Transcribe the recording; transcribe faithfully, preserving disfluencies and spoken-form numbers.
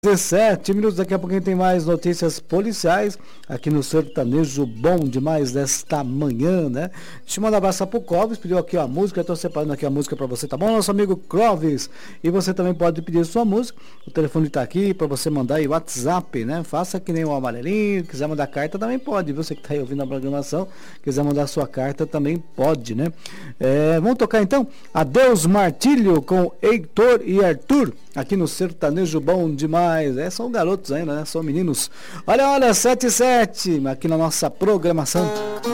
dezessete minutos, daqui a pouquinho tem mais notícias policiais aqui no Sertanejo Bom Demais desta manhã, né? Deixa eu mandar um abraço pro Clóvis, pediu aqui a música, eu tô separando aqui a música para você, tá bom, nosso amigo Clóvis? E você também pode pedir sua música, o telefone tá aqui para você mandar aí WhatsApp, né? Faça que nem o amarelinho, quiser mandar carta também pode, você que tá aí ouvindo a programação, quiser mandar sua carta também pode, né? É, vamos tocar então Adeus Martílio com Heitor e Arthur, aqui no Sertanejo Bom Demais. É, são garotos ainda, né? São meninos. Olha, olha, sete e sete aqui na nossa programação.